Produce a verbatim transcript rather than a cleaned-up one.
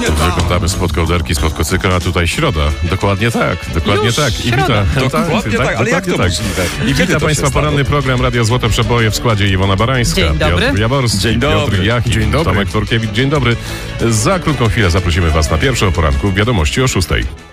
Wyglądamy spod kołderki, spod kocyka, a tutaj środa. Dokładnie tak, dokładnie Już tak. I środa. wita, Dokładnie tak, ale jak to możliwe? I Kiedy wita to Państwa się stało? poranny program Radia Złote Przeboje w składzie Iwona Barańska, Dzień dobry. Piotr Jaworski, Dzień Piotr dobry. Jachim, Dzień dobry. Tomek Tworkiewicz. Dzień dobry. Za krótką chwilę zaprosimy Was na pierwsze o poranku wiadomości o szóstej.